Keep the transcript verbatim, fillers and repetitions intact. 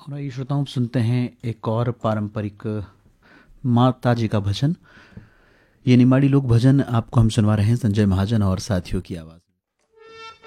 और आइए श्रोताओं सुनते हैं एक और पारंपरिक माता जी का भजन। ये निमाड़ी लोक भजन आपको हम सुनवा रहे हैं संजय महाजन और साथियों की आवाज़।